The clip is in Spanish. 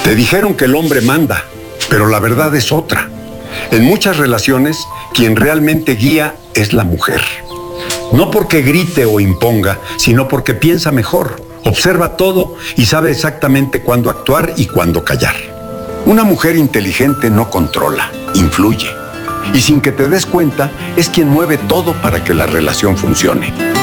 Te dijeron que el hombre manda, pero la verdad es otra. En muchas relaciones, quien realmente guía es la mujer. No porque grite o imponga, sino porque piensa mejor, observa todo y sabe exactamente cuándo actuar y cuándo callar. Una mujer inteligente no controla, influye. Y sin que te des cuenta, es quien mueve todo para que la relación funcione.